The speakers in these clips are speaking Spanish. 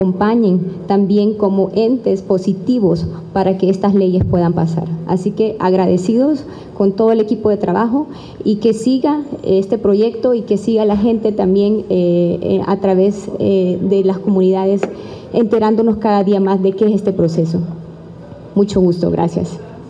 acompañen también como entes positivos para que estas leyes puedan pasar. Así que agradecidos con todo el equipo de trabajo y que siga este proyecto y que siga la gente también a través de las comunidades enterándonos cada día más de qué es este proceso. Mucho gusto, gracias.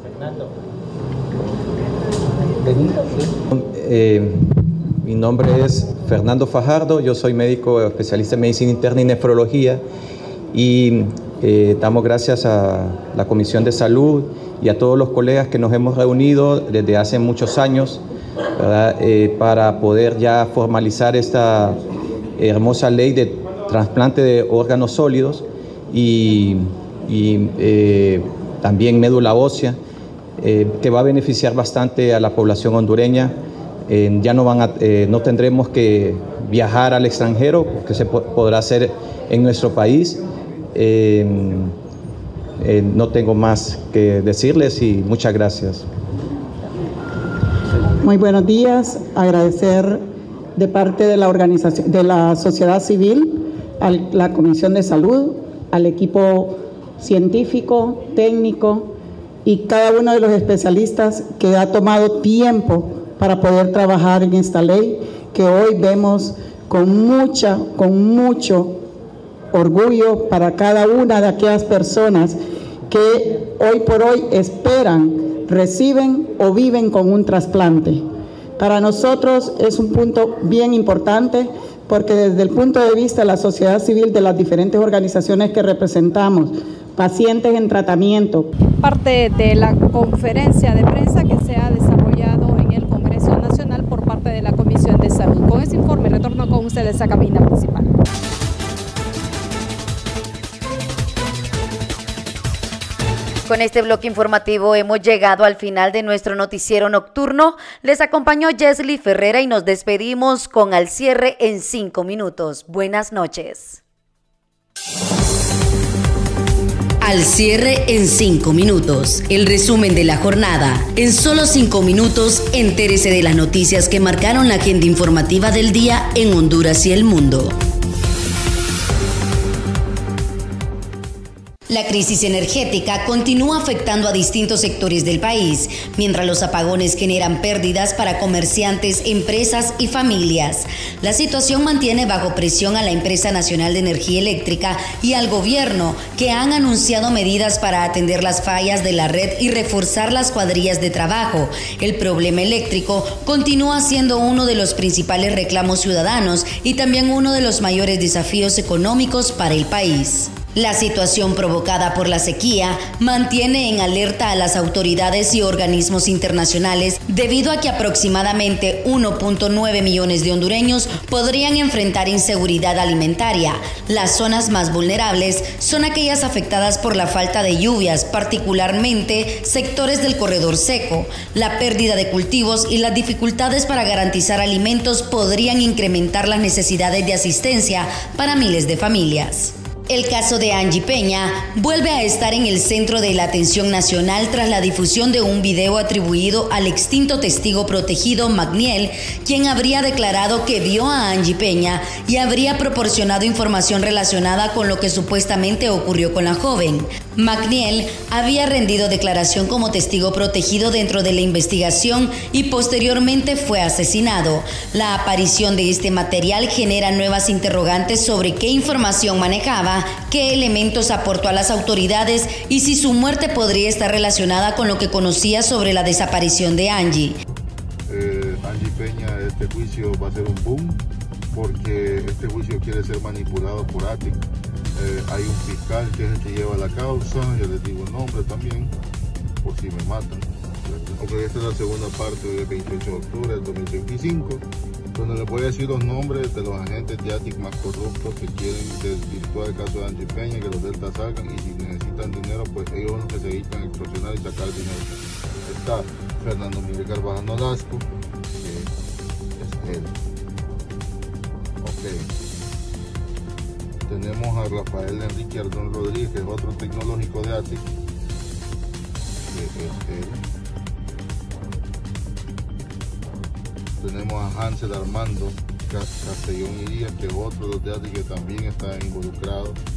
Mi nombre es Fernando Fajardo, yo soy médico especialista en medicina interna y nefrología y damos gracias a la Comisión de Salud y a todos los colegas que nos hemos reunido desde hace muchos años, ¿verdad? Para poder ya formalizar esta hermosa ley de trasplante de órganos sólidos y también médula ósea, que va a beneficiar bastante a la población hondureña. Ya no tendremos que viajar al extranjero, que se podrá hacer en nuestro país. No tengo más que decirles y muchas gracias. Muy buenos días. Agradecer de parte de la organización, de la sociedad civil, a la Comisión de Salud, al equipo científico, técnico y cada uno de los especialistas que ha tomado tiempo para poder trabajar en esta ley que hoy vemos con mucho orgullo para cada una de aquellas personas que hoy por hoy esperan, reciben o viven con un trasplante. Para nosotros es un punto bien importante porque desde el punto de vista de la sociedad civil, de las diferentes organizaciones que representamos, pacientes en tratamiento. Parte de la conferencia de prensa que se ha desarrollado en el Congreso Nacional por parte de la Comisión de Salud. Con este informe retorno con ustedes a cabina principal. Con este bloque informativo hemos llegado al final de nuestro noticiero nocturno. Les acompañó Jesly Ferrera y nos despedimos con Al Cierre en 5 minutos. Buenas noches. Al Cierre en 5 minutos. El resumen de la jornada. En solo 5 minutos, entérese de las noticias que marcaron la agenda informativa del día en Honduras y el mundo. La crisis energética continúa afectando a distintos sectores del país, mientras los apagones generan pérdidas para comerciantes, empresas y familias. La situación mantiene bajo presión a la Empresa Nacional de Energía Eléctrica y al gobierno, que han anunciado medidas para atender las fallas de la red y reforzar las cuadrillas de trabajo. El problema eléctrico continúa siendo uno de los principales reclamos ciudadanos y también uno de los mayores desafíos económicos para el país. La situación provocada por la sequía mantiene en alerta a las autoridades y organismos internacionales debido a que aproximadamente 1.9 millones de hondureños podrían enfrentar inseguridad alimentaria. Las zonas más vulnerables son aquellas afectadas por la falta de lluvias, particularmente sectores del corredor seco. La pérdida de cultivos y las dificultades para garantizar alimentos podrían incrementar las necesidades de asistencia para miles de familias. El caso de Angie Peña vuelve a estar en el centro de la atención nacional tras la difusión de un video atribuido al extinto testigo protegido Magniel, quien habría declarado que vio a Angie Peña y habría proporcionado información relacionada con lo que supuestamente ocurrió con la joven. Magniel había rendido declaración como testigo protegido dentro de la investigación y posteriormente fue asesinado. La aparición de este material genera nuevas interrogantes sobre qué información manejaba, qué elementos aportó a las autoridades y si su muerte podría estar relacionada con lo que conocía sobre la desaparición de Angie. Angie Peña, este juicio va a ser un boom porque este juicio quiere ser manipulado por ATIC. Hay un fiscal que es el que lleva la causa, yo les digo el nombre también, por si me matan. Ok, esta es la segunda parte del 28 de octubre del 2025, donde les voy a decir los nombres de los agentes de ATIC más corruptos que quieren desvirtuar el caso de Angie Peña, que los Delta salgan, y si necesitan dinero, pues ellos son los que se dedican a extorsionar y sacar dinero. Está Fernando Miguel Carvajal Nolasco, que es él. Ok. Tenemos a Rafael Enrique Ardón Rodríguez, que es otro tecnológico de ATIC, que es él. Tenemos a Hansel Armando Castellón Irías, que es otro de ATIC que también está involucrado.